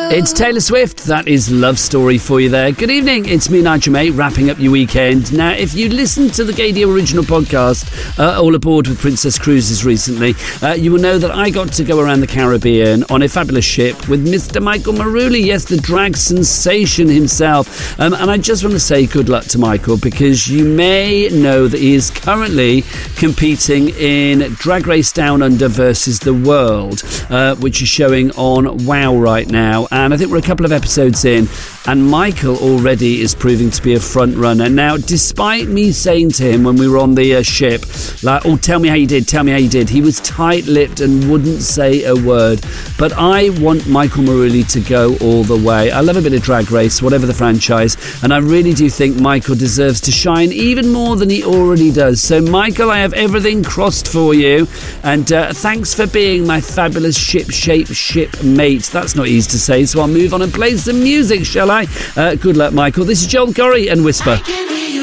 It's Taylor Swift. That is Love Story for you there. Good evening. It's me, Nigel May, wrapping up your weekend. Now, if you listened to the Gadio original podcast, All Aboard with Princess Cruises recently, you will know that I got to go around the Caribbean on a fabulous ship with Mr. Michael Maruli. Yes, the drag sensation himself. And I just want to say good luck to Michael, because you may know that he is currently competing in Drag Race Down Under versus the World, which is showing on WOW right now. And I think we're a couple of episodes in, and Michael already is proving to be a front runner. Now, despite me saying to him when we were on the ship, like, oh, tell me how you did, he was tight-lipped and wouldn't say a word. But I want Michael Maruli to go all the way. I love a bit of Drag Race, whatever the franchise, and I really do think Michael deserves to shine even more than he already does. So, Michael, I have everything crossed for you, and thanks for being my fabulous shipmate. That's not easy to say, so I'll move on and play some music, shall I? Good luck, Michael. This is Joel Corry and Whisper.